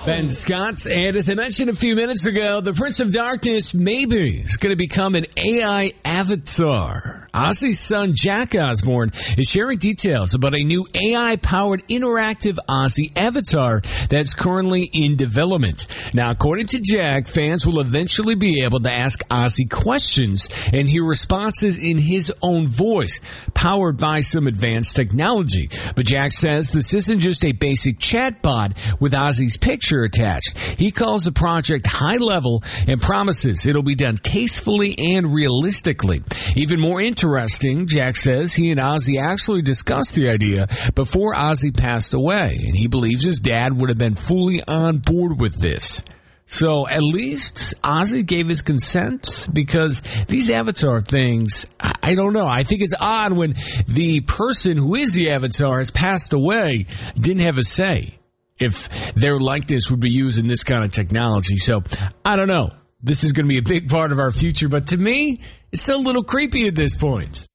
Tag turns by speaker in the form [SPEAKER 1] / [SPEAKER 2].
[SPEAKER 1] Ben Scott, and as I mentioned a few minutes ago, the Prince of Darkness maybe is going to become an AI avatar. Ozzy's son, Jack Osbourne, is sharing details about a new AI-powered interactive Ozzy avatar that's currently in development. Now, according to Jack, fans will eventually be able to ask Ozzy questions and hear responses in his own voice, powered by some advanced technology. But Jack says this isn't just a basic chatbot with Ozzy's picture attached. He calls the project high level and promises it'll be done tastefully and realistically. Even more interesting, Jack says he and Ozzy actually discussed the idea before Ozzy passed away, and he believes his dad would have been fully on board with this. So at least Ozzy gave his consent, because these avatar things, I don't know. I think it's odd when the person who is the avatar has passed away, didn't have a say if their likeness would be used in this kind of technology. So I don't know. This is going to be a big part of our future, but to me, it's a little creepy at this point.